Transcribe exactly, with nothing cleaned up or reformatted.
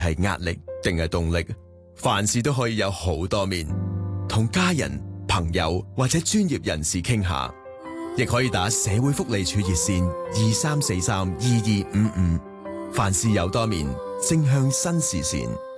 係壓力定係動力？凡事都可以有好多面，同家人、朋友或者專業人士傾下，亦可以打社會福利署熱線二三四三二二五五。凡事有多面，正向新視線。